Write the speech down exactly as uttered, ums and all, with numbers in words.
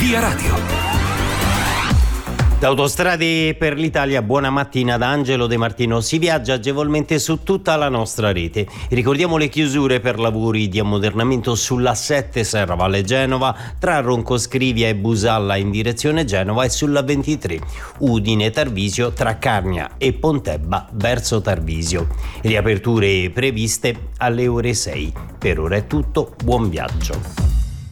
Via Radio. Da Autostrade per l'Italia, buona mattina da Angelo De Martino. Si viaggia agevolmente su tutta la nostra rete. Ricordiamo le chiusure per lavori di ammodernamento sulla sette Serravalle Genova, tra Roncoscrivia e Busalla in direzione Genova, e sulla ventitré Udine Tarvisio tra Carnia e Pontebba verso Tarvisio. Riaperture previste alle ore sei. Per ora è tutto, buon viaggio.